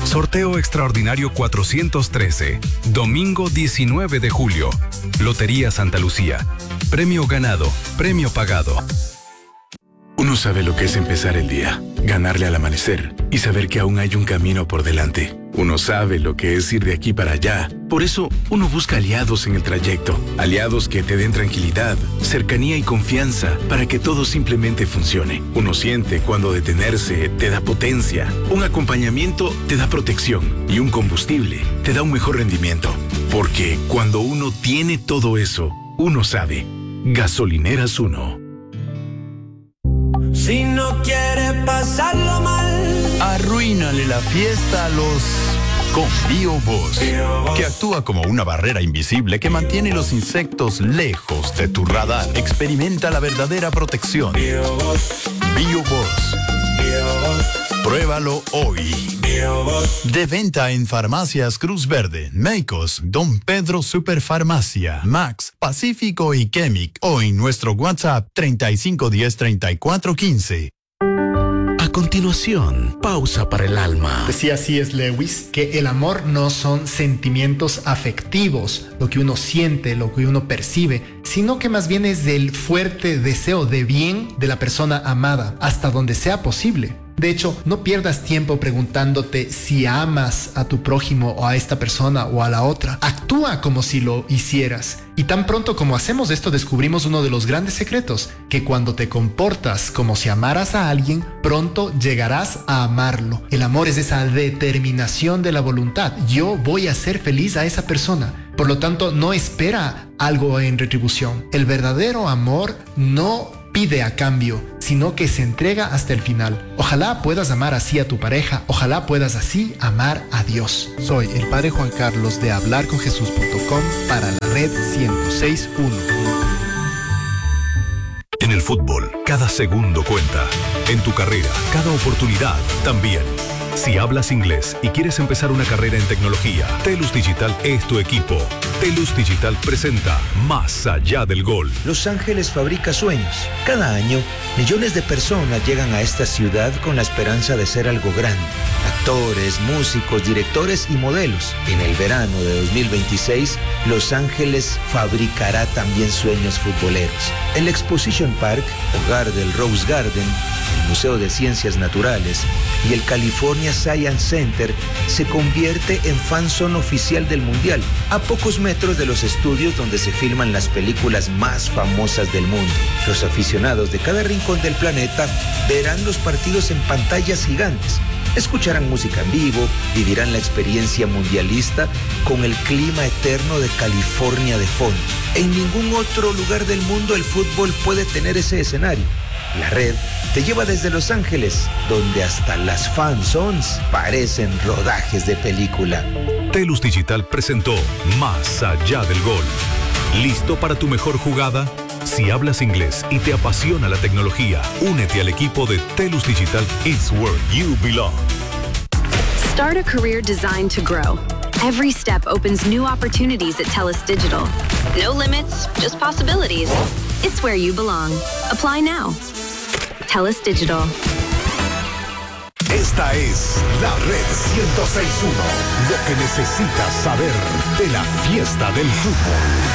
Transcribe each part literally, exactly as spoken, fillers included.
Sorteo extraordinario cuatrocientos trece, domingo diecinueve de julio. Lotería Santa Lucía. Premio ganado, premio pagado. Uno sabe lo que es empezar el día, ganarle al amanecer y saber que aún hay un camino por delante. Uno sabe lo que es ir de aquí para allá. Por eso, uno busca aliados en el trayecto. Aliados que te den tranquilidad, cercanía y confianza para que todo simplemente funcione. Uno siente cuando detenerse te da potencia, un acompañamiento te da protección y un combustible te da un mejor rendimiento. Porque cuando uno tiene todo eso, uno sabe. Gasolineras Uno. Si no quiere pasarlo mal, arruínale la fiesta a los... Con BioBoss, que actúa como una barrera invisible que mantiene los insectos lejos de tu radar. Experimenta la verdadera protección. BioBoss. BioBoss. Pruébalo hoy. BioBoss. De venta en Farmacias Cruz Verde, Meicos, Don Pedro Superfarmacia, Max, Pacífico y Chemic, o en nuestro WhatsApp treinta y cinco diez treinta y cuatro quince. A continuación, pausa para el alma. Decía C S Lewis que el amor no son sentimientos afectivos, lo que uno siente, lo que uno percibe, sino que más bien es del fuerte deseo de bien de la persona amada, hasta donde sea posible. De hecho, no pierdas tiempo preguntándote si amas a tu prójimo o a esta persona o a la otra. Actúa como si lo hicieras. Y tan pronto como hacemos esto, descubrimos uno de los grandes secretos, que cuando te comportas como si amaras a alguien, pronto llegarás a amarlo. El amor es esa determinación de la voluntad. Yo voy a ser feliz a esa persona. Por lo tanto, no espera algo en retribución. El verdadero amor no pide a cambio, sino que se entrega hasta el final. Ojalá puedas amar así a tu pareja, ojalá puedas así amar a Dios. Soy el Padre Juan Carlos de hablar con jesús punto com para la red ciento seis punto uno. En el fútbol, cada segundo cuenta. En tu carrera, cada oportunidad también. Si hablas inglés y quieres empezar una carrera en tecnología, Telus Digital es tu equipo. Telus Digital presenta Más allá del gol. Los Ángeles fabrica sueños. Cada año, millones de personas llegan a esta ciudad con la esperanza de ser algo grande. Actores, músicos, directores y modelos. En el verano de dos mil veintiséis, Los Ángeles fabricará también sueños futboleros. El Exposition Park, hogar del Rose Garden, el Museo de Ciencias Naturales y el California Science Center se convierte en fan zone oficial del Mundial, a pocos metros de los estudios donde se filman las películas más famosas del mundo. Los aficionados de cada rincón del planeta verán los partidos en pantallas gigantes, escucharán música en vivo, vivirán la experiencia mundialista con el clima eterno de California de fondo. En ningún otro lugar del mundo el fútbol puede tener ese escenario. La red te lleva desde Los Ángeles, donde hasta las fan zones parecen rodajes de película. Telus Digital presentó Más allá del gol. ¿Listo para tu mejor jugada? Si hablas inglés y te apasiona la tecnología, únete al equipo de Telus Digital. It's where you belong. Start a career designed to grow. Every step opens new opportunities at TELUS Digital. No limits, just possibilities. It's where you belong. Apply now. TELUS Digital. Esta es la Red ciento seis punto uno. Lo que necesitas saber de la fiesta del fútbol.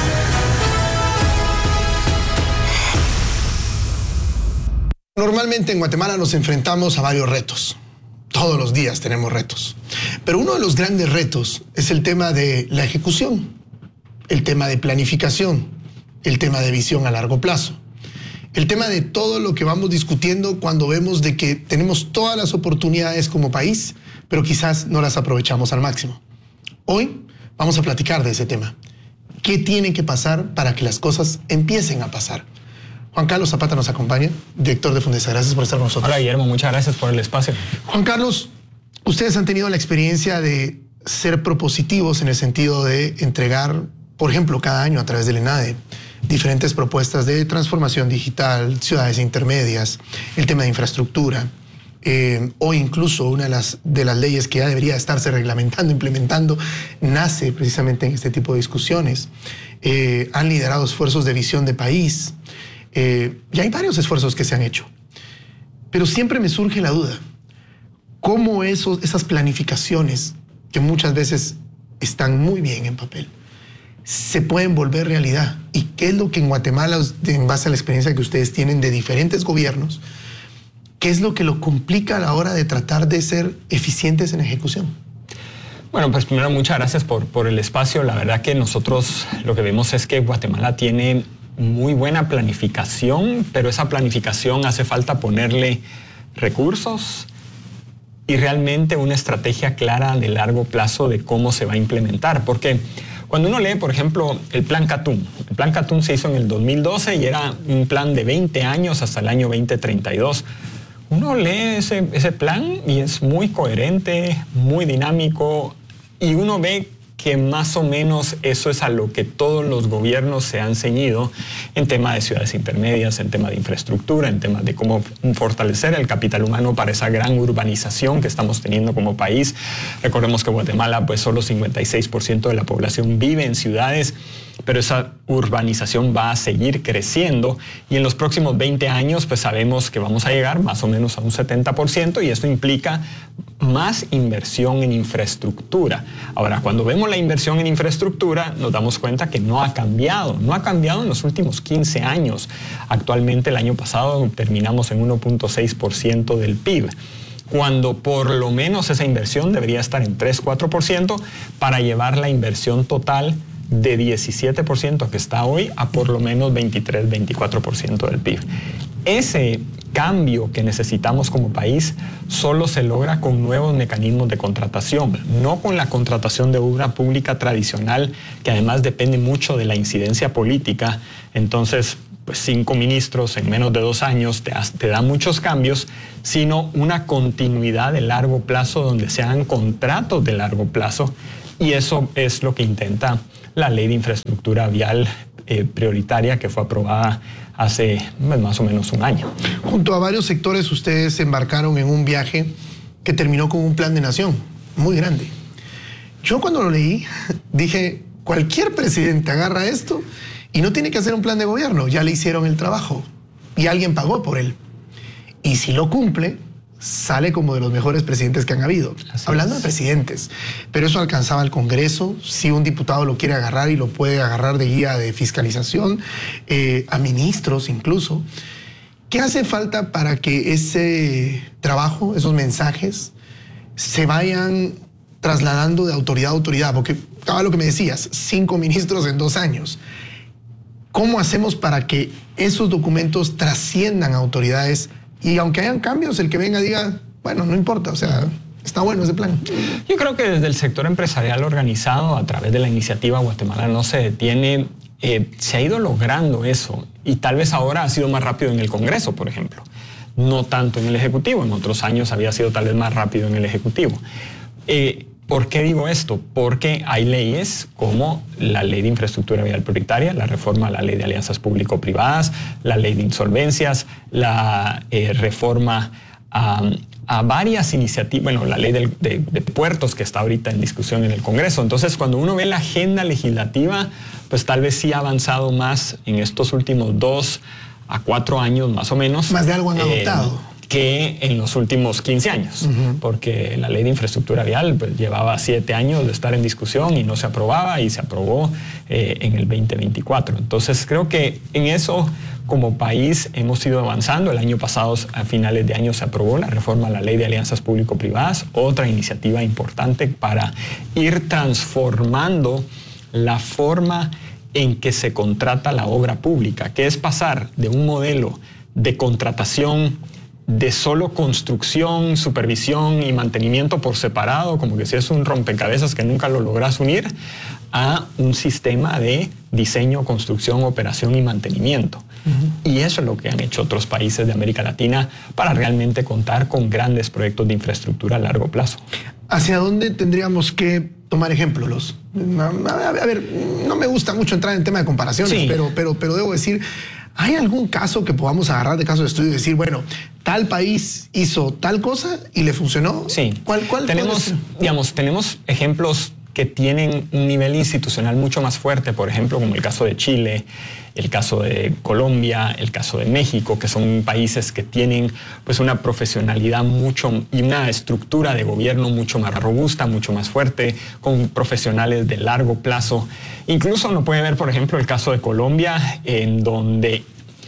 Normalmente en Guatemala nos enfrentamos a varios retos. Todos los días tenemos retos. Pero uno de los grandes retos es el tema de la ejecución, el tema de planificación, el tema de visión a largo plazo, el tema de todo lo que vamos discutiendo cuando vemos de que tenemos todas las oportunidades como país, pero quizás no las aprovechamos al máximo. Hoy vamos a platicar de ese tema. ¿Qué tiene que pasar para que las cosas empiecen a pasar? Juan Carlos Zapata nos acompaña, director de Fundesa. Gracias por estar con nosotros. Hola, Guillermo, muchas gracias por el espacio. Juan Carlos, ustedes han tenido la experiencia de ser propositivos en el sentido de entregar, por ejemplo, cada año a través del ENADE, diferentes propuestas de transformación digital, ciudades intermedias, el tema de infraestructura, eh, o incluso una de las, de las leyes que ya debería estarse reglamentando, implementando, nace precisamente en este tipo de discusiones. Eh, han liderado esfuerzos de visión de país. Eh, y hay varios esfuerzos que se han hecho. Pero siempre me surge la duda. cómo esos, esas planificaciones, que muchas veces están muy bien en papel, se pueden volver realidad. ¿Y qué es lo que en Guatemala, en base a la experiencia que ustedes tienen de diferentes gobiernos, qué es lo que lo complica a la hora de tratar de ser eficientes en ejecución? Bueno, pues primero muchas gracias por, por el espacio. La verdad que nosotros lo que vemos es que Guatemala tiene muy buena planificación, pero esa planificación hace falta ponerle recursos y realmente una estrategia clara de largo plazo de cómo se va a implementar. Porque cuando uno lee, por ejemplo, el Plan Catún, el Plan Catún se hizo en el dos mil doce y era un plan de veinte años hasta el año veinte treinta y dos. Uno lee ese, ese plan y es muy coherente, muy dinámico, y uno ve que más o menos eso es a lo que todos los gobiernos se han ceñido en tema de ciudades intermedias, en tema de infraestructura, en tema de cómo fortalecer el capital humano para esa gran urbanización que estamos teniendo como país. Recordemos que Guatemala, pues solo cincuenta y seis por ciento de la población vive en ciudades, pero esa urbanización va a seguir creciendo y en los próximos veinte años pues sabemos que vamos a llegar más o menos a un setenta por ciento y esto implica más inversión en infraestructura. Ahora, cuando vemos la inversión en infraestructura, nos damos cuenta que no ha cambiado, no ha cambiado en los últimos quince años. Actualmente, el año pasado terminamos en uno punto seis por ciento del P I B, cuando por lo menos esa inversión debería estar en tres a cuatro por ciento para llevar la inversión total de diecisiete por ciento que está hoy a por lo menos veintitrés a veinticuatro por ciento del P I B. Ese cambio que necesitamos como país solo se logra con nuevos mecanismos de contratación, no con la contratación de obra pública tradicional, que además depende mucho de la incidencia política. Entonces, pues cinco ministros en menos de dos años te, te da muchos cambios, sino una continuidad de largo plazo donde se hagan contratos de largo plazo, y eso es lo que intenta la Ley de Infraestructura Vial eh, Prioritaria, que fue aprobada hace pues, más o menos un año. Junto a varios sectores, ustedes se embarcaron en un viaje que terminó con un plan de nación muy grande. Yo cuando lo leí dije, cualquier presidente agarra esto y no tiene que hacer un plan de gobierno, ya le hicieron el trabajo y alguien pagó por él. Y si lo cumple, sale como de los mejores presidentes que han habido. Así Hablando es. de presidentes, pero eso alcanzaba al Congreso, si un diputado lo quiere agarrar y lo puede agarrar de guía de fiscalización, eh, a ministros incluso. ¿Qué hace falta para que ese trabajo, esos mensajes, se vayan trasladando de autoridad a autoridad? Porque acaba lo que me decías, cinco ministros en dos años. ¿Cómo hacemos para que esos documentos trasciendan a autoridades? Y aunque hayan cambios, el que venga diga, bueno, no importa, o sea, está bueno ese plan. Yo creo que desde el sector empresarial organizado, a través de la iniciativa Guatemala no se detiene, eh, se ha ido logrando eso. Y tal vez ahora ha sido más rápido en el Congreso, por ejemplo. No tanto en el Ejecutivo. En otros años había sido tal vez más rápido en el Ejecutivo. Eh, ¿Por qué digo esto? Porque hay leyes como la Ley de Infraestructura Vial Prioritaria, la reforma a la Ley de Alianzas Público-Privadas, la Ley de Insolvencias, la eh, reforma a, a varias iniciativas, bueno, la Ley de, de, de Puertos que está ahorita en discusión en el Congreso. Entonces, cuando uno ve la agenda legislativa, pues tal vez sí ha avanzado más en estos últimos dos a cuatro años más o menos. Más de algo han adoptado. Eh, que en los últimos quince años, uh-huh. porque la Ley de Infraestructura Vial pues, llevaba siete años de estar en discusión y no se aprobaba, y se aprobó eh, en el veinte veinticuatro. Entonces creo que en eso como país hemos ido avanzando. El año pasado, a finales de año, se aprobó la reforma a la Ley de Alianzas Público-Privadas, otra iniciativa importante para ir transformando la forma en que se contrata la obra pública, que es pasar de un modelo de contratación de solo construcción, supervisión y mantenimiento por separado, como que si es un rompecabezas que nunca lo logras unir, a un sistema de diseño, construcción, operación y mantenimiento. Uh-huh. Y eso es lo que han hecho otros países de América Latina para realmente contar con grandes proyectos de infraestructura a largo plazo. ¿Hacia dónde tendríamos que tomar ejemplos? A ver, no me gusta mucho entrar en tema de comparaciones, sí. pero, pero, pero debo decir, ¿hay algún caso que podamos agarrar de caso de estudio y decir, bueno, tal país hizo tal cosa y le funcionó? Sí. ¿Cuál, cuál tenemos, digamos, tenemos ejemplos que tienen un nivel institucional mucho más fuerte, por ejemplo, como el caso de Chile, el caso de Colombia, el caso de México, que son países que tienen pues una profesionalidad mucho y una estructura de gobierno mucho más robusta, mucho más fuerte, con profesionales de largo plazo. Incluso uno puede ver, por ejemplo, el caso de Colombia, en donde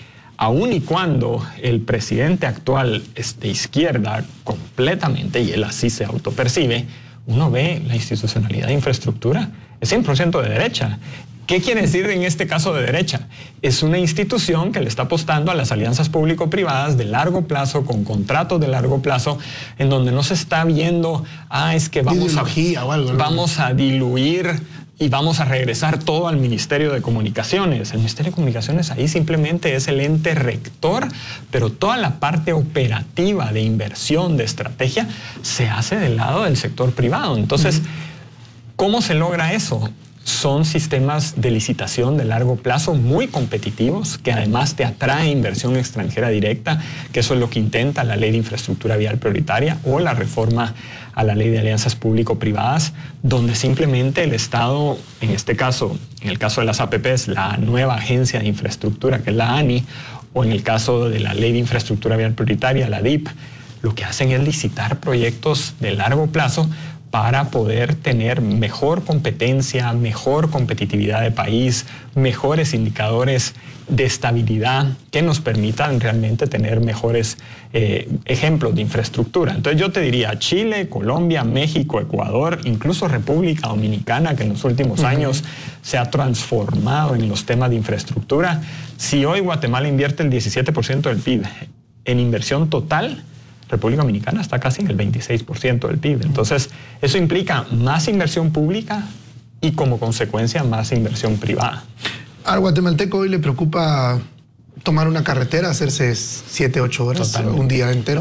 aun y cuando el presidente actual es de izquierda completamente, y él así se autopercibe, uno ve la institucionalidad de infraestructura, es cien por ciento de derecha. ¿Qué quiere decir en este caso de derecha? Es una institución que le está apostando a las alianzas público-privadas de largo plazo, con contratos de largo plazo, en donde no se está viendo, ah, es que vamos, a, o algo, ¿no? vamos a diluir y vamos a regresar todo al Ministerio de Comunicaciones. El Ministerio de Comunicaciones ahí simplemente es el ente rector, pero toda la parte operativa de inversión, de estrategia, se hace del lado del sector privado. Entonces, uh-huh. ¿cómo se logra eso? Son sistemas de licitación de largo plazo muy competitivos, que además te atrae inversión extranjera directa, que eso es lo que intenta la Ley de Infraestructura Vial Prioritaria o la reforma a la Ley de Alianzas Público-Privadas, donde simplemente el Estado, en este caso, en el caso de las A P Pes, la nueva Agencia de Infraestructura, que es la A N I, o en el caso de la Ley de Infraestructura Vial Prioritaria, la D I P, lo que hacen es licitar proyectos de largo plazo para poder tener mejor competencia, mejor competitividad de país, mejores indicadores de estabilidad que nos permitan realmente tener mejores eh, ejemplos de infraestructura. Entonces yo te diría Chile, Colombia, México, Ecuador, incluso República Dominicana, que en los últimos uh-huh. años se ha transformado en los temas de infraestructura. Si hoy Guatemala invierte el diecisiete por ciento del P I B en inversión total, República Dominicana está casi en el veintiséis por ciento del P I B. Entonces, eso implica más inversión pública y como consecuencia más inversión privada. Al guatemalteco hoy le preocupa tomar una carretera, hacerse siete, ocho horas, Totalmente. un día entero.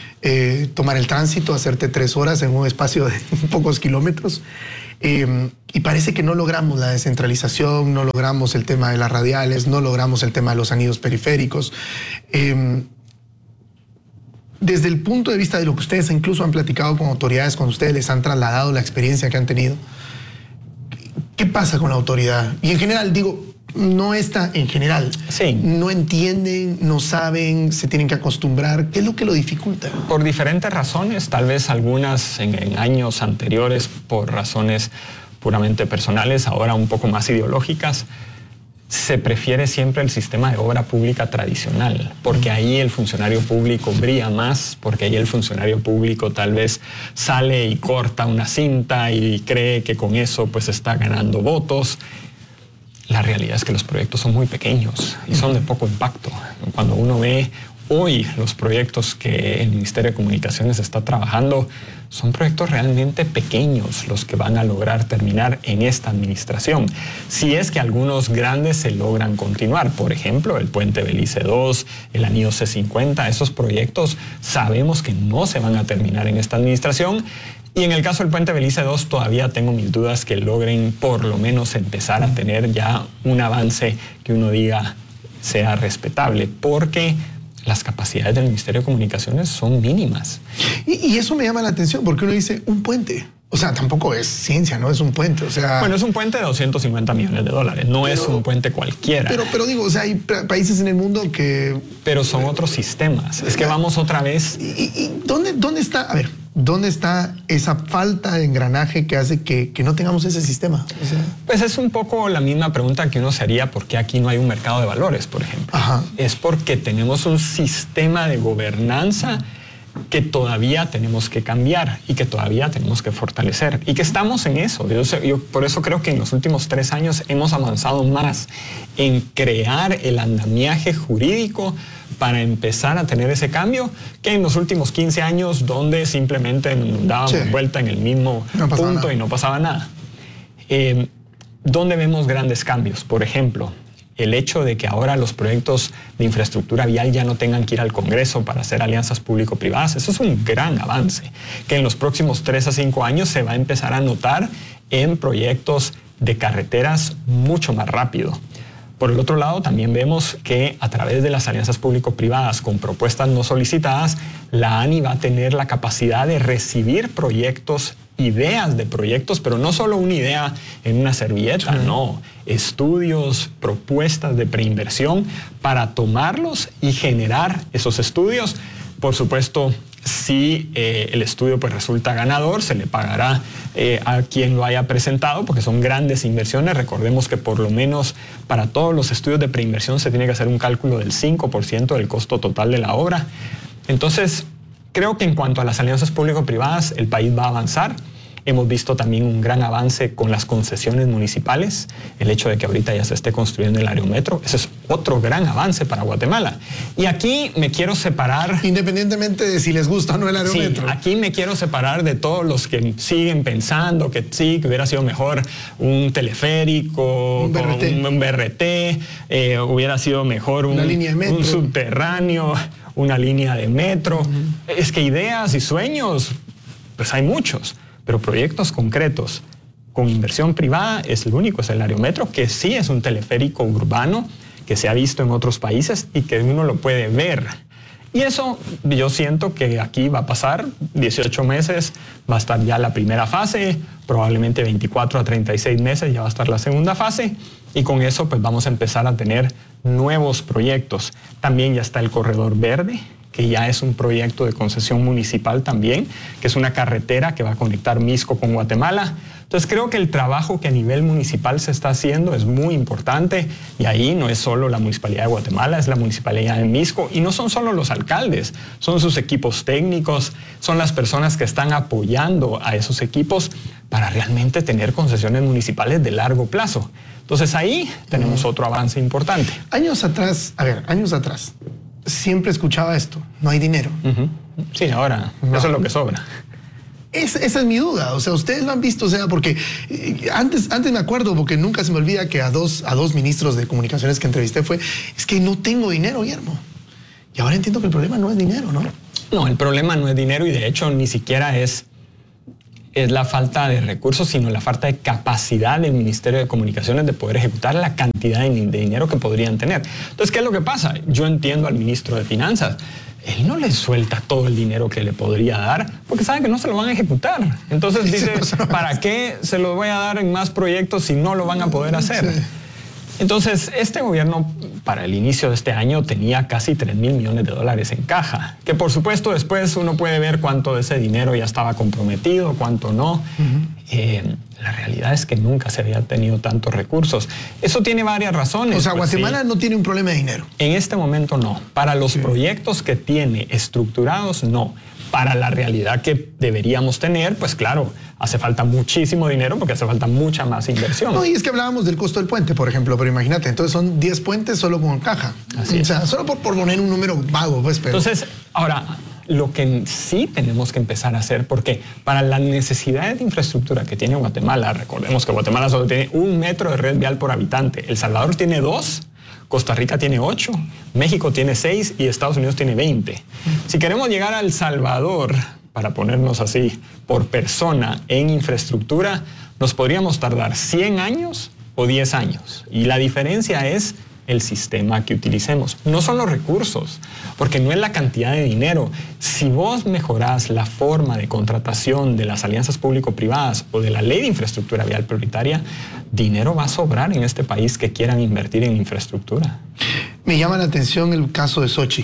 Eh, tomar el tránsito, hacerte tres horas en un espacio de pocos kilómetros. Eh, y parece que no logramos la descentralización, no logramos el tema de las radiales, no logramos el tema de los anillos periféricos. Eh, Desde el punto de vista de lo que ustedes incluso han platicado con autoridades, cuando ustedes les han trasladado la experiencia que han tenido, ¿qué pasa con la autoridad? Y en general, digo, no está en general. Sí. No entienden, no saben, se tienen que acostumbrar. ¿Qué es lo que lo dificulta? Por diferentes razones, tal vez algunas en, en años anteriores por razones puramente personales, ahora un poco más ideológicas. Se prefiere siempre el sistema de obra pública tradicional, porque ahí el funcionario público brilla más, porque ahí el funcionario público tal vez sale y corta una cinta y cree que con eso pues está ganando votos. La realidad es que los proyectos son muy pequeños y son de poco impacto. Cuando uno ve hoy los proyectos que el Ministerio de Comunicaciones está trabajando, son proyectos realmente pequeños los que van a lograr terminar en esta administración. Si es que algunos grandes se logran continuar, por ejemplo, el Puente Belice dos, el Anillo C cincuenta, esos proyectos sabemos que no se van a terminar en esta administración. Y en el caso del Puente Belice dos todavía tengo mis dudas que logren por lo menos empezar a tener ya un avance que uno diga sea respetable, porque las capacidades del Ministerio de Comunicaciones son mínimas. Y, y eso me llama la atención, porque uno dice, un puente. O sea, tampoco es ciencia, ¿no? Es un puente, o sea... Bueno, es un puente de doscientos cincuenta millones de dólares, no pero, es un puente cualquiera. Pero, pero digo, o sea, hay países en el mundo que... Pero son otros sistemas. Es que vamos otra vez... ¿Y, y dónde, dónde está? A ver, ¿dónde está esa falta de engranaje que hace que, que no tengamos ese sistema? O sea... Pues es un poco la misma pregunta que uno se haría, ¿por qué aquí no hay un mercado de valores, por ejemplo? Ajá. Es porque tenemos un sistema de gobernanza que todavía tenemos que cambiar y que todavía tenemos que fortalecer y que estamos en eso. Yo, yo por eso creo que en los últimos tres años hemos avanzado más en crear el andamiaje jurídico para empezar a tener ese cambio que en los últimos quince años donde simplemente dábamos sí. vuelta en el mismo no punto nada. y no pasaba nada. Eh, ¿Dónde vemos grandes cambios? Por ejemplo, el hecho de que ahora los proyectos de infraestructura vial ya no tengan que ir al Congreso para hacer alianzas público-privadas, eso es un gran avance, que en los próximos tres a cinco años se va a empezar a notar en proyectos de carreteras mucho más rápido. Por el otro lado, también vemos que a través de las alianzas público-privadas con propuestas no solicitadas, la ANI va a tener la capacidad de recibir proyectos, ideas de proyectos, pero no solo una idea en una servilleta, sí. no, estudios, propuestas de preinversión para tomarlos y generar esos estudios. Por supuesto, si eh, el estudio pues, resulta ganador, se le pagará eh, a quien lo haya presentado, porque son grandes inversiones. Recordemos que por lo menos para todos los estudios de preinversión se tiene que hacer un cálculo del cinco por ciento del costo total de la obra. Entonces, creo que en cuanto a las alianzas público-privadas, el país va a avanzar. Hemos visto también un gran avance con las concesiones municipales, el hecho de que ahorita ya se esté construyendo el Aerometro, ese es otro gran avance para Guatemala. Y aquí me quiero separar... Independientemente de si les gusta o no el Aerometro. Sí, aquí me quiero separar de todos los que siguen pensando que sí, que hubiera sido mejor un teleférico, un B R T, un, un B R T eh, hubiera sido mejor un, una línea de metro, un subterráneo, una línea de metro. Uh-huh. Es que ideas y sueños, pues hay muchos. Pero proyectos concretos con inversión privada es el único, es el Aerometro, que sí es un teleférico urbano que se ha visto en otros países y que uno lo puede ver. Y eso yo siento que aquí va a pasar dieciocho meses, va a estar ya la primera fase, probablemente veinticuatro a treinta y seis meses ya va a estar la segunda fase y con eso pues vamos a empezar a tener nuevos proyectos. También ya está el Corredor Verde, que ya es un proyecto de concesión municipal también, que es una carretera que va a conectar Mixco con Guatemala. Entonces creo que el trabajo que a nivel municipal se está haciendo es muy importante y ahí no es solo la Municipalidad de Guatemala, es la Municipalidad de Mixco y no son solo los alcaldes, son sus equipos técnicos, son las personas que están apoyando a esos equipos para realmente tener concesiones municipales de largo plazo. Entonces ahí tenemos otro avance importante. Años atrás, a ver, años atrás, siempre escuchaba esto, no hay dinero. Uh-huh. Sí, ahora, no. Eso es lo que sobra. Es, esa es mi duda, o sea, ustedes lo han visto, o sea, porque eh, antes, antes me acuerdo, porque nunca se me olvida que a dos, a dos ministros de comunicaciones que entrevisté fue, es que no tengo dinero, Guillermo. Y ahora entiendo que el problema no es dinero, ¿no? No, el problema no es dinero y de hecho ni siquiera es, es la falta de recursos, sino la falta de capacidad del Ministerio de Comunicaciones de poder ejecutar la cantidad de, de dinero que podrían tener. Entonces, ¿qué es lo que pasa? Yo entiendo al ministro de Finanzas. Él no le suelta todo el dinero que le podría dar porque sabe que no se lo van a ejecutar. Entonces dice, ¿para qué se lo voy a dar en más proyectos si no lo van a poder hacer? Sí. Entonces, este gobierno para el inicio de este año tenía casi tres mil millones de dólares en caja, que por supuesto después uno puede ver cuánto de ese dinero ya estaba comprometido, cuánto no. Uh-huh. eh, la realidad es que nunca se había tenido tantos recursos. Eso tiene varias razones. O sea, pues, Guatemala sí. no tiene un problema de dinero. En este momento no. Para los sí. proyectos que tiene estructurados, no. Para la realidad que deberíamos tener, pues claro, hace falta muchísimo dinero porque hace falta mucha más inversión. No, y es que hablábamos del costo del puente, por ejemplo, pero imagínate, entonces son diez puentes solo con caja. Así o es. sea, solo por, por poner un número vago, pues, pero... Entonces, ahora, lo que sí tenemos que empezar a hacer, porque para las necesidades de infraestructura que tiene Guatemala, recordemos que Guatemala solo tiene un metro de red vial por habitante, El Salvador tiene dos, Costa Rica tiene ocho, México tiene seis y Estados Unidos tiene veinte. Si queremos llegar a El Salvador, para ponernos así, por persona en infraestructura, nos podríamos tardar cien años o diez años. Y la diferencia es el sistema que utilicemos. No son los recursos, porque no es la cantidad de dinero. Si vos mejorás la forma de contratación de las alianzas público-privadas o de la ley de infraestructura vial prioritaria, dinero va a sobrar en este país que quieran invertir en infraestructura. Me llama la atención el caso de Xochitl.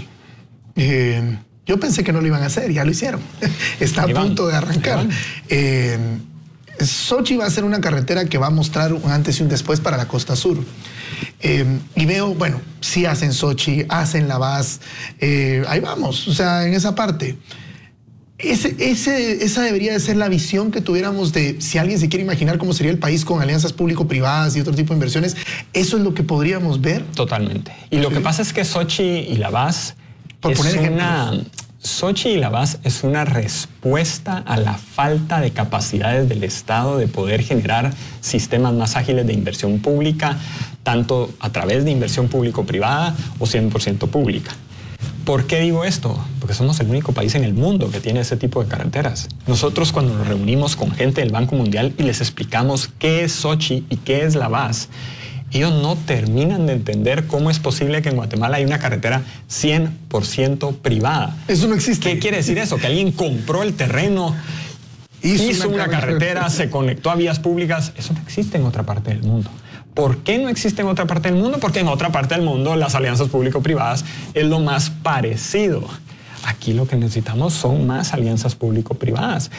Eh, yo pensé que no lo iban a hacer, ya lo hicieron. Está a Iván, punto de arrancar. Eh, Xochitl va a ser una carretera que va a mostrar un antes y un después para la costa sur. Eh, y veo, bueno, sí hacen Xochitl, hacen La Vaz, eh, ahí vamos, o sea, en esa parte. Ese, ese, esa debería de ser la visión que tuviéramos de si alguien se quiere imaginar cómo sería el país con alianzas público-privadas y otro tipo de inversiones. ¿Eso es lo que podríamos ver? Totalmente. Y lo sí. que pasa es que Xochitl y La Vaz Por es poner una... Xochitl y La Vaz es una respuesta a la falta de capacidades del Estado de poder generar sistemas más ágiles de inversión pública, tanto a través de inversión público-privada o cien por ciento pública. ¿Por qué digo esto? Porque somos el único país en el mundo que tiene ese tipo de carreteras. Nosotros cuando nos reunimos con gente del Banco Mundial y les explicamos qué es Xochitl y qué es La Vaz, ellos no terminan de entender cómo es posible que en Guatemala hay una carretera cien por ciento privada. Eso no existe. ¿Qué quiere decir eso? Que alguien compró el terreno, hizo, hizo una, una carretera, se conectó a vías públicas. Eso no existe en otra parte del mundo. ¿Por qué no existe en otra parte del mundo? Porque en otra parte del mundo las alianzas público-privadas es lo más parecido. Aquí lo que necesitamos son más alianzas público-privadas.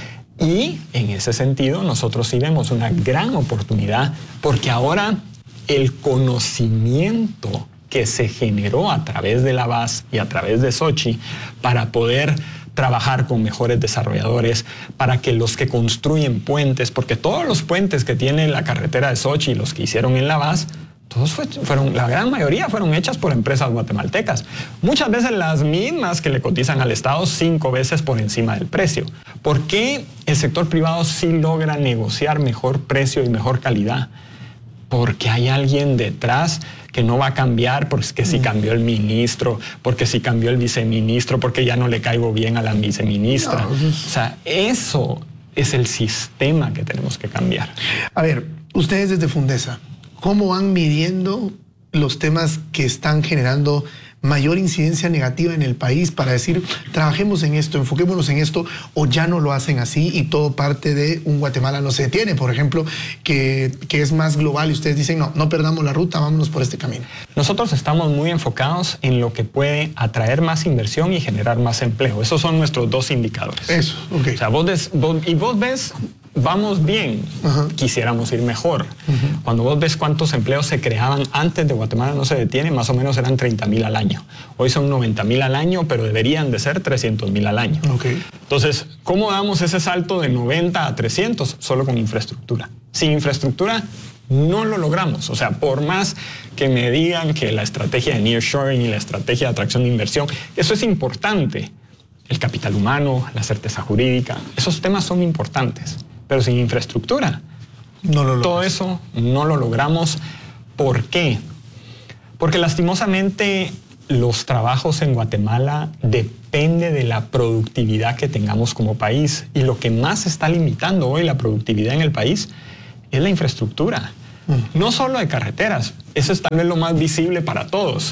Y en ese sentido nosotros sí vemos una gran oportunidad porque ahora el conocimiento que se generó a través de la B A S y a través de Xochitl para poder trabajar con mejores desarrolladores, para que los que construyen puentes, porque todos los puentes que tiene la carretera de Xochitl y los que hicieron en la B A S, todos fueron, la gran mayoría fueron hechas por empresas guatemaltecas. Muchas veces las mismas que le cotizan al Estado cinco veces por encima del precio. ¿Por qué el sector privado sí logra negociar mejor precio y mejor calidad? Porque hay alguien detrás que no va a cambiar porque si cambió el ministro, porque si cambió el viceministro, porque ya no le caigo bien a la viceministra. No, o sea, eso es el sistema que tenemos que cambiar. A ver, ustedes desde Fundesa, ¿cómo van midiendo los temas que están generando mayor incidencia negativa en el país para decir, trabajemos en esto, enfoquémonos en esto, o ya no lo hacen así y todo parte de un Guatemala no se detiene, por ejemplo, que, que es más global y ustedes dicen, no, no perdamos la ruta, vámonos por este camino? Nosotros estamos muy enfocados en lo que puede atraer más inversión y generar más empleo. Esos son nuestros dos indicadores. Eso, ok. O sea, vos, des, vos y vos ves... Vamos bien, uh-huh. Quisiéramos ir mejor. Uh-huh. Cuando vos ves cuántos empleos se creaban antes de Guatemala no se detiene, más o menos eran treinta mil al año. Hoy son noventa mil al año, pero deberían de ser trescientos mil al año. Okay. Entonces, ¿cómo damos ese salto de noventa a trescientos? Solo con infraestructura. Sin infraestructura no lo logramos. O sea, por más que me digan que la estrategia de nearshoring y la estrategia de atracción de inversión, eso es importante. El capital humano, la certeza jurídica, esos temas son importantes. Pero sin infraestructura, no lo todo eso no lo logramos. ¿Por qué? Porque lastimosamente los trabajos en Guatemala depende de la productividad que tengamos como país. Y lo que más está limitando hoy la productividad en el país es la infraestructura. Mm. No solo de carreteras, eso es tal vez lo más visible para todos.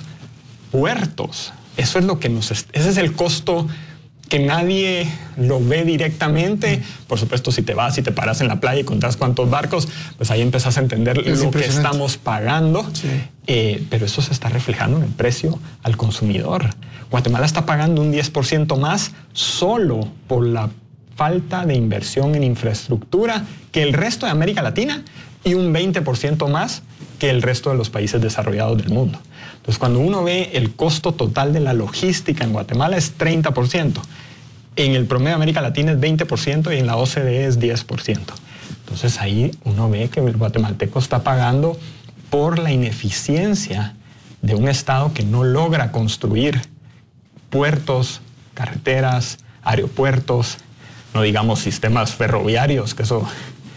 Puertos, eso es lo que nos... Ese es el costo que nadie lo ve directamente. Por supuesto, si te vas y te paras en la playa y contás cuántos barcos, pues ahí empezás a entender es lo que estamos pagando. Sí. Eh, pero eso se está reflejando en el precio al consumidor. Guatemala está pagando un diez por ciento más solo por la falta de inversión en infraestructura que el resto de América Latina y un veinte por ciento más que el resto de los países desarrollados del mundo. Entonces, cuando uno ve el costo total de la logística en Guatemala es treinta por ciento. En el promedio de América Latina es veinte por ciento y en la O C D E es diez por ciento. Entonces, ahí uno ve que el guatemalteco está pagando por la ineficiencia de un Estado que no logra construir puertos, carreteras, aeropuertos, no digamos sistemas ferroviarios, que eso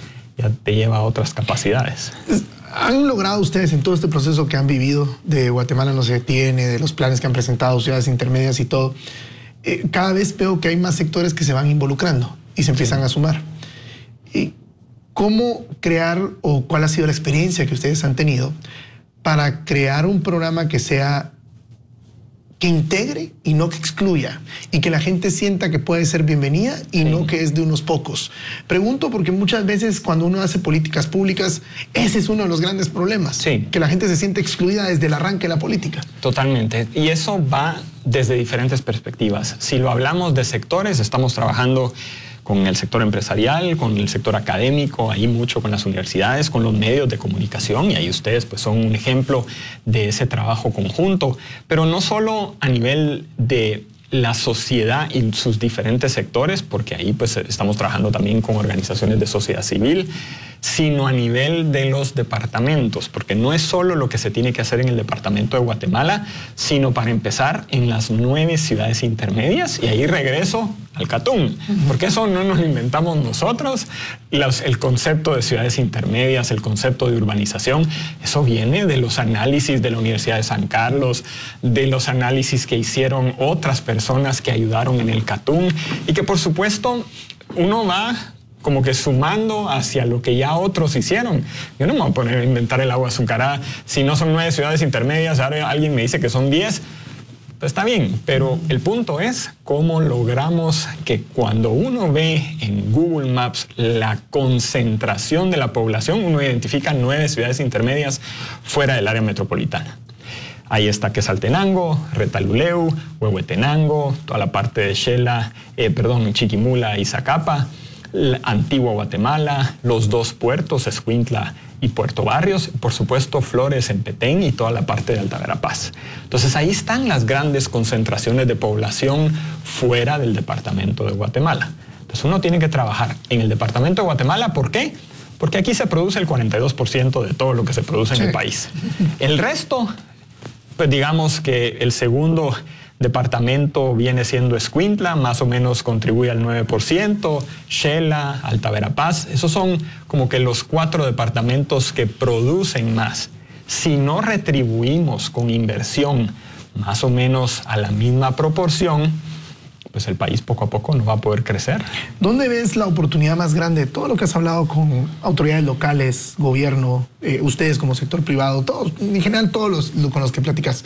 ya te lleva a otras capacidades. ¿Han logrado ustedes en todo este proceso que han vivido de Guatemala no se detiene, de los planes que han presentado, ciudades intermedias y todo? Eh, cada vez veo que hay más sectores que se van involucrando y se empiezan sí. a sumar. ¿Y cómo crear o cuál ha sido la experiencia que ustedes han tenido para crear un programa que sea que integre y no que excluya y que la gente sienta que puede ser bienvenida y sí. no que es de unos pocos? Pregunto porque muchas veces cuando uno hace políticas públicas, ese es uno de los grandes problemas, sí. que la gente se siente excluida desde el arranque de la política. Totalmente, y eso va desde diferentes perspectivas. Si lo hablamos de sectores, estamos trabajando con el sector empresarial, con el sector académico, ahí mucho con las universidades, con los medios de comunicación, y ahí ustedes pues, son un ejemplo de ese trabajo conjunto, pero no solo a nivel de la sociedad y sus diferentes sectores, porque ahí pues estamos trabajando también con organizaciones de sociedad civil, sino a nivel de los departamentos, porque no es solo lo que se tiene que hacer en el departamento de Guatemala, sino para empezar en las nueve ciudades intermedias, y ahí regreso al Catún, porque eso no nos lo inventamos nosotros. Los, el concepto de ciudades intermedias, el concepto de urbanización, eso viene de los análisis de la Universidad de San Carlos, de los análisis que hicieron otras personas que ayudaron en el Catún, y que por supuesto uno va como que sumando hacia lo que ya otros hicieron. Yo no me voy a poner a inventar el agua azucarada. Si no son nueve ciudades intermedias, ahora alguien me dice que son diez, pues está bien. Pero el punto es cómo logramos que cuando uno ve en Google Maps la concentración de la población, uno identifica nueve ciudades intermedias fuera del área metropolitana. Ahí está Quetzaltenango, Retaluleu, Huehuetenango, toda la parte de Xela, eh, perdón, Chiquimula y Zacapa, Antigua Guatemala, los dos puertos, Escuintla y Puerto Barrios, por supuesto Flores en Petén y toda la parte de Alta Verapaz. Entonces ahí están las grandes concentraciones de población fuera del departamento de Guatemala. Entonces uno tiene que trabajar en el departamento de Guatemala. ¿Por qué? Porque aquí se produce el cuarenta y dos por ciento de todo lo que se produce en el país. El resto, pues digamos que el segundo departamento viene siendo Escuintla, más o menos contribuye al nueve por ciento, Xela, Alta Verapaz, esos son como que los cuatro departamentos que producen más. Si no retribuimos con inversión más o menos a la misma proporción, pues el país poco a poco no va a poder crecer. ¿Dónde ves la oportunidad más grande? Todo lo que has hablado con autoridades locales, gobierno, eh, ustedes como sector privado, todos, en general todos los, los con los que platicas.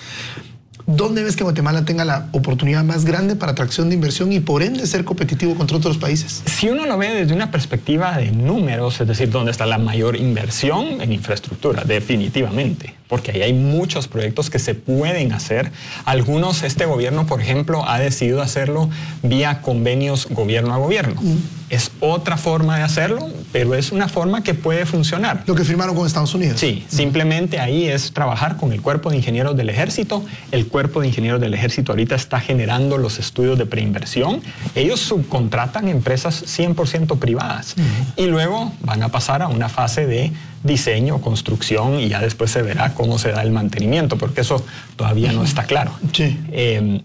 ¿Dónde ves que Guatemala tenga la oportunidad más grande para atracción de inversión y por ende ser competitivo contra otros países? Si uno lo ve desde una perspectiva de números, es decir, ¿dónde está la mayor inversión en infraestructura? Definitivamente, porque ahí hay muchos proyectos que se pueden hacer. Algunos, este gobierno, por ejemplo, ha decidido hacerlo vía convenios gobierno a gobierno. Mm. Es otra forma de hacerlo, pero es una forma que puede funcionar. Lo que firmaron con Estados Unidos. Sí, simplemente ahí es trabajar con el Cuerpo de Ingenieros del Ejército. El Cuerpo de Ingenieros del Ejército ahorita está generando los estudios de preinversión. Ellos subcontratan empresas cien por ciento privadas. Uh-huh. Y luego van a pasar a una fase de diseño, construcción, y ya después se verá cómo se da el mantenimiento, porque eso todavía no está claro. Sí. Eh,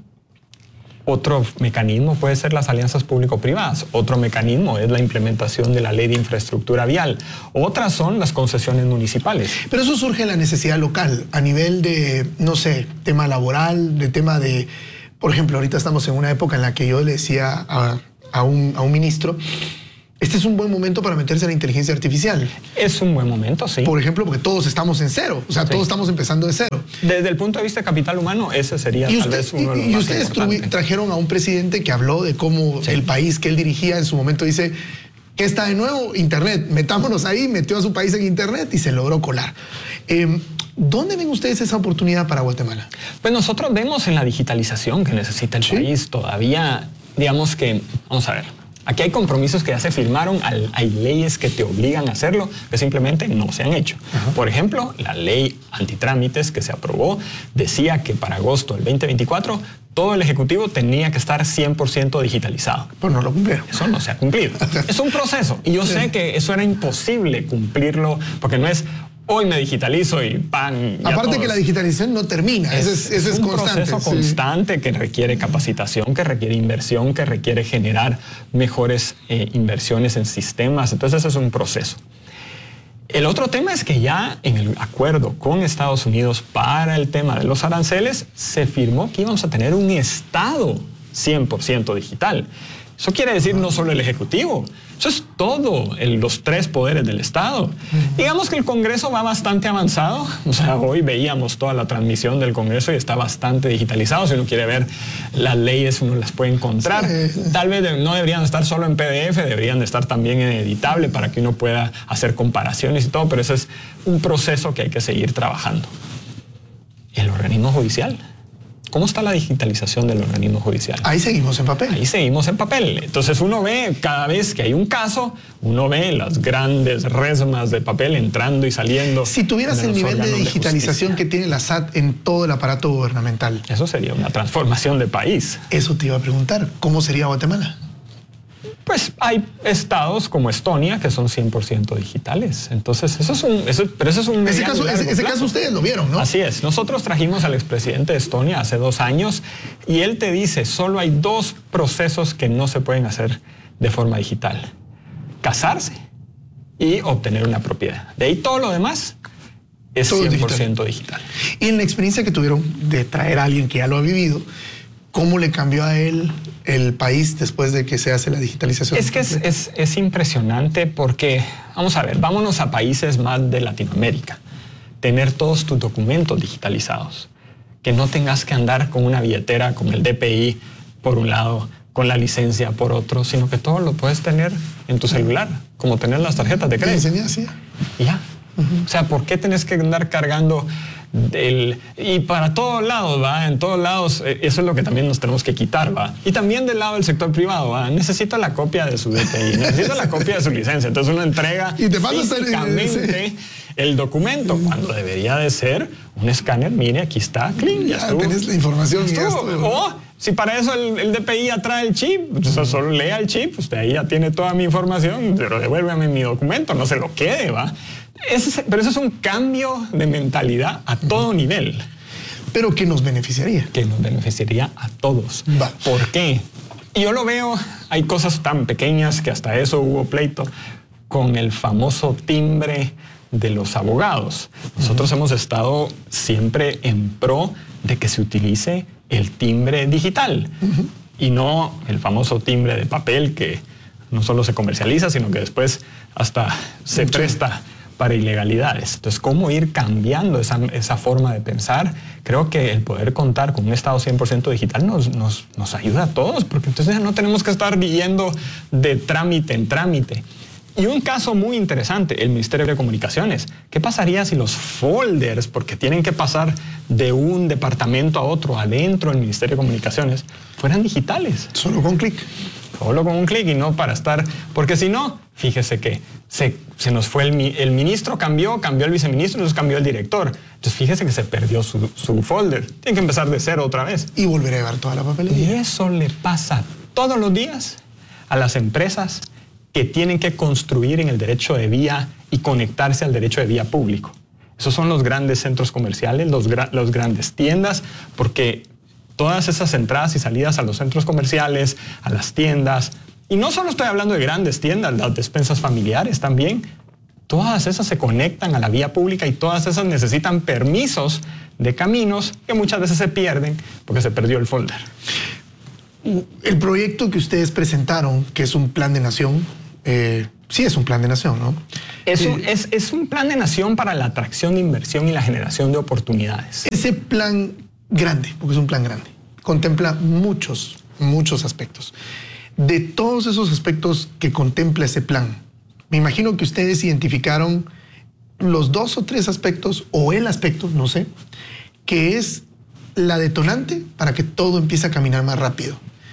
Otro mecanismo puede ser las alianzas público-privadas. Otro mecanismo es la implementación de la ley de infraestructura vial. Otras son las concesiones municipales. Pero eso surge de la necesidad local, a nivel de, no sé, tema laboral, de tema de... Por ejemplo, ahorita estamos en una época en la que yo le decía a, a, un, a un ministro, este es un buen momento para meterse en la inteligencia artificial. Es un buen momento, sí. Por ejemplo, porque todos estamos en cero. O sea, sí. todos estamos empezando de cero. Desde el punto de vista de capital humano, ese sería y tal usted, vez uno de los y más ustedes importantes. trajeron a un presidente que habló de cómo sí. el país que él dirigía en su momento dice que está de nuevo Internet. Metámonos ahí, metió a su país en Internet y se logró colar. Eh, ¿Dónde ven ustedes esa oportunidad para Guatemala? Pues nosotros vemos en la digitalización que necesita el ¿Sí? país. Todavía, digamos que, vamos a ver, aquí hay compromisos que ya se firmaron, hay leyes que te obligan a hacerlo, que simplemente no se han hecho. Uh-huh. Por ejemplo, la ley antitrámites que se aprobó decía que para agosto del veinte veinticuatro todo el Ejecutivo tenía que estar cien por ciento digitalizado. Pues no lo cumplieron. Eso no se ha cumplido. Es un proceso. Y yo sí. sé que eso era imposible cumplirlo, porque no es... Hoy me digitalizo y ¡pam! Aparte todos. Que la digitalización no termina, es, eso es, eso es, es un constante, proceso sí. constante que requiere capacitación, que requiere inversión, que requiere generar mejores eh, inversiones en sistemas. Entonces eso es un proceso. El otro tema es que ya en el acuerdo con Estados Unidos para el tema de los aranceles se firmó que íbamos a tener un Estado cien por ciento digital. Eso quiere decir no solo el Ejecutivo, eso es todo, el, los tres poderes del Estado. Uh-huh. Digamos que el Congreso va bastante avanzado. O sea, hoy veíamos toda la transmisión del Congreso y está bastante digitalizado. Si uno quiere ver las leyes, uno las puede encontrar. Sí. Tal vez no deberían estar solo en P D F, deberían de estar también en editable para que uno pueda hacer comparaciones y todo, pero ese es un proceso que hay que seguir trabajando. El organismo judicial. ¿Cómo está la digitalización del organismo judicial? Ahí seguimos en papel. Ahí seguimos en papel. Entonces uno ve, cada vez que hay un caso, uno ve las grandes resmas de papel entrando y saliendo. Si tuvieras el nivel de digitalización de que tiene la S A T en todo el aparato gubernamental. Eso sería una transformación de país. Eso te iba a preguntar. ¿Cómo sería Guatemala? Pues hay estados como Estonia que son cien por ciento digitales. Entonces, eso es un... Eso, pero eso es un... Ese, caso, ese, ese caso ustedes lo vieron, ¿no? Así es. Nosotros trajimos al expresidente de Estonia hace dos años y él te dice, solo hay dos procesos que no se pueden hacer de forma digital. Casarse y obtener una propiedad. De ahí todo lo demás es todo cien por ciento digital. digital. Y en la experiencia que tuvieron de traer a alguien que ya lo ha vivido, ¿Cómo le cambió a él el país después de que se hace la digitalización? Es que es, es, es impresionante porque, vamos a ver, vámonos a países más de Latinoamérica. Tener todos tus documentos digitalizados. Que no tengas que andar con una billetera, con el D P I por un lado, con la licencia por otro, sino que todo lo puedes tener en tu celular, como tener las tarjetas de crédito. Sí, y ya. Uh-huh. O sea, ¿por qué tenés que andar cargando el, y para todos lados, ¿va? En todos lados, eso es lo que también nos tenemos que quitar, ¿va? Y también del lado del sector privado, ¿va? Necesito la copia de su D P I, necesito la copia de su licencia. Entonces uno entrega y te físicamente sí. el documento, cuando debería de ser un escáner. Mire, aquí está, clean, ya, ya estuvo. Tenés la información. Ya estuvo. Ya o, si para eso el, el D P I ya trae el chip, pues solo lea el chip, usted ahí ya tiene toda mi información, pero devuélveme mi documento, no se lo quede, ¿va? Ese, pero eso es un cambio de mentalidad a todo nivel. Pero que nos beneficiaría. Que nos beneficiaría a todos. Va. ¿Por qué? Y yo lo veo, hay cosas tan pequeñas que hasta eso hubo pleito con el famoso timbre de los abogados. Nosotros uh-huh. hemos estado siempre en pro de que se utilice el timbre digital uh-huh. y no el famoso timbre de papel que no solo se comercializa, sino que después hasta se Mucho. presta para ilegalidades. Entonces, ¿cómo ir cambiando esa, esa forma de pensar? Creo que el poder contar con un Estado cien por ciento digital nos, nos, nos ayuda a todos, porque entonces ya no tenemos que estar yendo de trámite en trámite. Y un caso muy interesante, el Ministerio de Comunicaciones. ¿Qué pasaría si los folders, porque tienen que pasar de un departamento a otro adentro del Ministerio de Comunicaciones, fueran digitales? Solo con clic. Solo con un clic y no para estar... Porque si no, fíjese que se, se nos fue el, el ministro, cambió, cambió el viceministro, entonces cambió el director. Entonces fíjese que se perdió su, su folder. Tiene que empezar de cero otra vez. Y volver a llevar toda la papelería. Y eso le pasa todos los días a las empresas que tienen que construir en el derecho de vía y conectarse al derecho de vía público. Esos son los grandes centros comerciales, los, gra los grandes tiendas, porque todas esas entradas y salidas a los centros comerciales, a las tiendas, y no solo estoy hablando de grandes tiendas, las despensas familiares también, todas esas se conectan a la vía pública y todas esas necesitan permisos de caminos que muchas veces se pierden porque se perdió el folder. El proyecto que ustedes presentaron, que es un plan de nación, eh, sí es un plan de nación, ¿no? Es un, eh, es, es un plan de nación para la atracción de inversión y la generación de oportunidades. Ese plan grande, porque es un plan grande, contempla muchos, muchos aspectos. De todos esos aspectos que contempla ese plan, me imagino que ustedes identificaron los dos o tres aspectos, o el aspecto, no sé, que es la detonante para que todo empiece a caminar más rápido.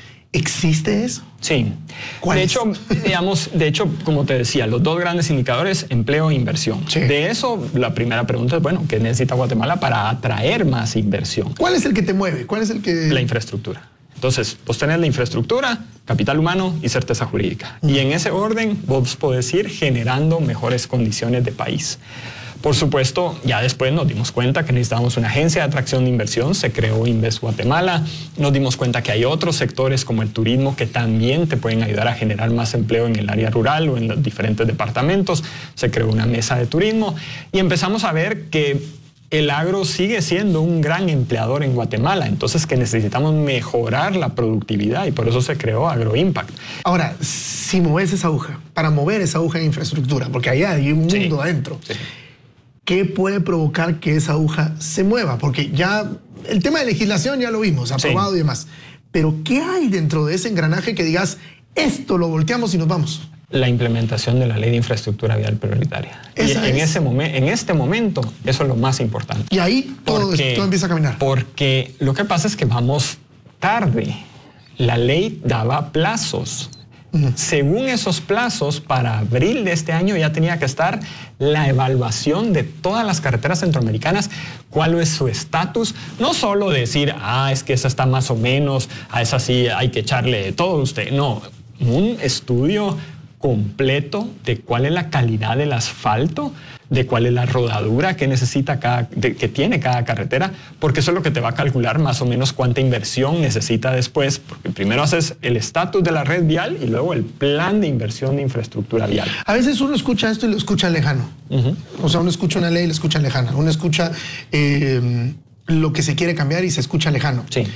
¿Existe eso? Sí. ¿Cuál de es? hecho, digamos, de hecho, como te decía, los dos grandes indicadores, empleo e inversión. Sí. De eso, la primera pregunta es, bueno, ¿qué necesita Guatemala para atraer más inversión? ¿Cuál es el que te mueve? ¿Cuál es el que...? La infraestructura. Entonces, vos tenés la infraestructura, capital humano y certeza jurídica. Mm. Y en ese orden, vos podés ir generando mejores condiciones de país. Por supuesto, ya después nos dimos cuenta que necesitábamos una agencia de atracción de inversión, se creó Invest Guatemala, nos dimos cuenta que hay otros sectores como el turismo que también te pueden ayudar a generar más empleo en el área rural o en los diferentes departamentos, se creó una mesa de turismo y empezamos a ver que el agro sigue siendo un gran empleador en Guatemala, entonces que necesitamos mejorar la productividad y por eso se creó AgroImpact. Ahora, si mueves esa aguja, para mover esa aguja en infraestructura, porque allá hay un mundo sí. adentro, sí. ¿qué puede provocar que esa aguja se mueva? Porque ya el tema de legislación ya lo vimos, aprobado sí. y demás. Pero ¿qué hay dentro de ese engranaje que digas, esto lo volteamos y nos vamos? La implementación de la ley de infraestructura vial prioritaria. Esa y en, es. ese momen, en este momento, eso es lo más importante. Y ahí todo, porque, todo empieza a caminar. Porque lo que pasa es que vamos tarde. La ley daba plazos. Según esos plazos, para abril de este año ya tenía que estar la evaluación de todas las carreteras centroamericanas, cuál es su estatus, no solo decir, ah, es que esa está más o menos, a esa sí hay que echarle todo usted, no, un estudio completo de cuál es la calidad del asfalto, de cuál es la rodadura que necesita cada, de, que tiene cada carretera, porque eso es lo que te va a calcular más o menos cuánta inversión necesita después, porque primero haces el estatus de la red vial y luego el plan de inversión de infraestructura vial. A veces uno escucha esto y lo escucha lejano. Uh-huh. O sea, uno escucha una ley y lo escucha lejana. Uno escucha eh, lo que se quiere cambiar y se escucha lejano. Sí.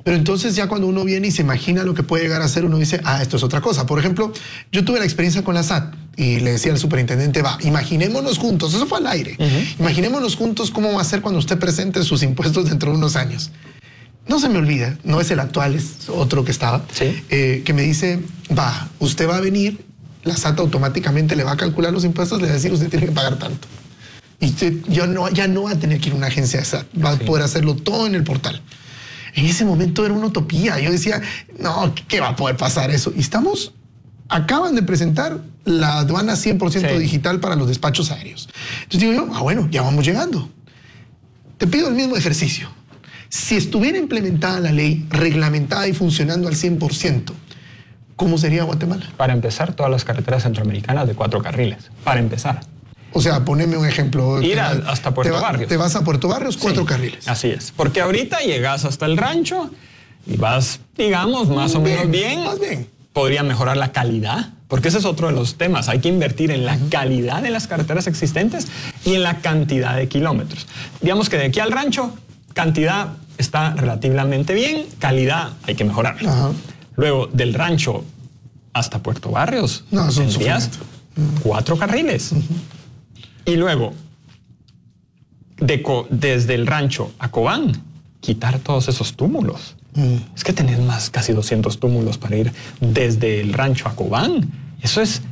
Pero entonces ya cuando uno viene y se imagina lo que puede llegar a ser, uno dice, ah, esto es otra cosa. Por ejemplo, yo tuve la experiencia con la S A T y le decía al superintendente, va, imaginémonos juntos, eso fue al aire, uh-huh. imaginémonos juntos cómo va a ser cuando usted presente sus impuestos dentro de unos años. No se me olvida, no es el actual, es otro que estaba, ¿sí? eh, que me dice, va, usted va a venir, la S A T automáticamente le va a calcular los impuestos, le va a decir, usted tiene que pagar tanto. Y usted yo no, ya no va a tener que ir a una agencia de S A T, va sí. a poder hacerlo todo en el portal. En ese momento era una utopía. Yo decía, no, ¿qué va a poder pasar eso? Y estamos, acaban de presentar la aduana cien por ciento sí. digital para los despachos aéreos. Entonces digo yo, ah, bueno, ya vamos llegando. Te pido el mismo ejercicio. Si estuviera implementada la ley, reglamentada y funcionando al cien por ciento, ¿cómo sería Guatemala? Para empezar, todas las carreteras centroamericanas de cuatro carriles. Para empezar. O sea, poneme un ejemplo. Ir a, hasta Puerto te va, Barrios. Te vas a Puerto Barrios, cuatro sí, carriles. Así es. Porque ahorita llegas hasta el rancho y vas, digamos, más bien, o menos bien. Más bien. Podría mejorar la calidad, porque ese es otro de los temas. Hay que invertir en la calidad de las carreteras existentes y en la cantidad de kilómetros. Digamos que de aquí al rancho, cantidad está relativamente bien, calidad hay que mejorarla. Ajá. Luego, del rancho hasta Puerto Barrios, no, son tendrías cuatro carriles. Uh-huh. Y luego, de Co- desde el rancho a Cobán, quitar todos esos túmulos. Mm. Es que tenés más, casi doscientos túmulos para ir desde el rancho a Cobán. Eso es,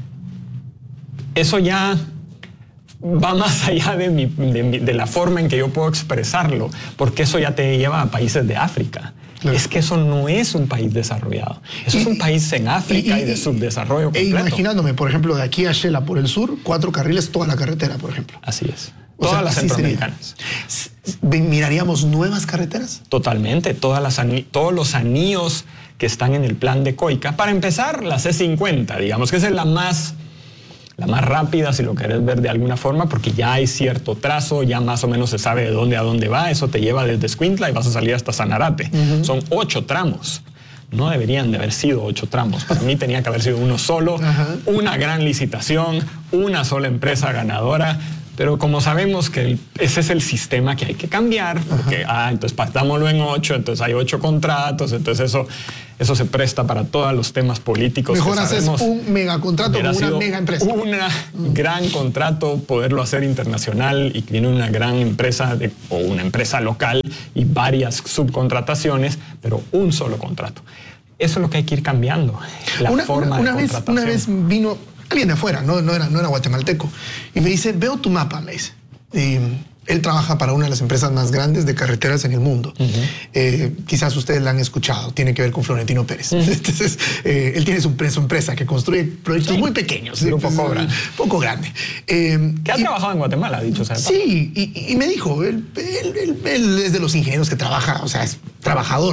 eso ya va más allá de, mi, de, mi, de la forma en que yo puedo expresarlo, porque eso ya te lleva a países de África. Claro. Es que eso no es un país desarrollado. Eso y, es un país en África y, y, y de subdesarrollo completo. E imaginándome, por ejemplo, de aquí a Shela por el sur, cuatro carriles, toda la carretera, por ejemplo. Así es. O Todas sea, las centroamericanas. ¿Miraríamos nuevas carreteras? Totalmente. Todas las ani- todos los anillos que están en el plan de COICA. Para empezar, la C cincuenta, digamos que esa es la más... la más rápida, si lo querés ver de alguna forma, porque ya hay cierto trazo, ya más o menos se sabe de dónde a dónde va. Eso te lleva desde Escuintla y vas a salir hasta Sanarate. Uh-huh. Son ocho tramos. No deberían de haber sido ocho tramos. Para mí tenía que haber sido uno solo, uh-huh. una gran licitación, una sola empresa ganadora. Pero como sabemos que el, ese es el sistema que hay que cambiar, porque, uh-huh. ah, entonces partámoslo en ocho, entonces hay ocho contratos, entonces eso... Eso se presta para todos los temas políticos. Mejor haces un megacontrato con una mega empresa. Un mm. gran contrato, poderlo hacer internacional y que viene una gran empresa de, o una empresa local y varias subcontrataciones, pero un solo contrato. Eso es lo que hay que ir cambiando. La una, forma una, una de vez, contratación. Una vez vino alguien de afuera, no, no, era, no era guatemalteco, y me dice, veo tu mapa, me dice. Y él trabaja para una de las empresas más grandes de carreteras en el mundo. Uh-huh. Eh, quizás ustedes la han escuchado, tiene que ver con Florentino Pérez. Uh-huh. Entonces, eh, él tiene su, su empresa que construye proyectos sí. muy pequeños. Grupo Cobra. Poco grande. Eh, que ha y, trabajado en Guatemala, dicho sea. Sí, y, y me dijo, él, él, él, él es de los ingenieros que trabaja, o sea, es trabajador.